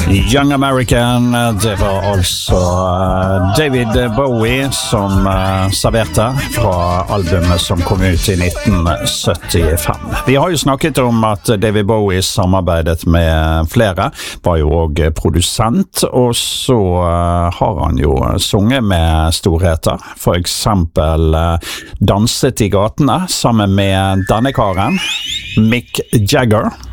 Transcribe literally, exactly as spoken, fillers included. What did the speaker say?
Young American, det var altså David Bowie som serverte fra albumet som kom ut i nitten syttifem. Vi har jo snakket om at David Bowie samarbeidet med flere, var jo også produsent, og så har han jo sunget med storheter. For eksempel danset i gatene sammen med denne karen, Mick Jagger.